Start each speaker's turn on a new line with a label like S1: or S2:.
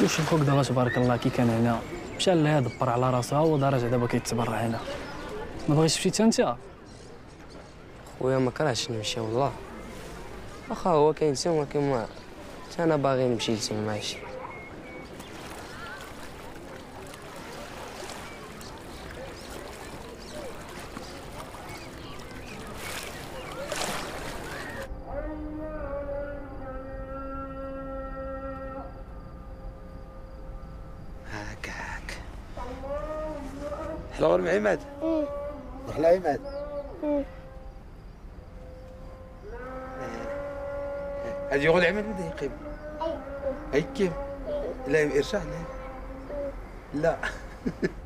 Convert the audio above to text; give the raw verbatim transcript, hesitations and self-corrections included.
S1: شوف خوك دابا تبارك الله كي كان هنا مشى لها دبر على راسها ودرجة دابا كيتبرع هنا. ما بغيتش تمشي حتى انت؟
S2: خويا ما كرهتش نمشي والله، واخا هو كاين تما كيما حتى انا باغي نمشي لتما ماشي.
S3: هاكاك حلوة مع عماد. حلا عماد. هادي يقول عماد بدا يقيم. هيك لا ارجع لا لا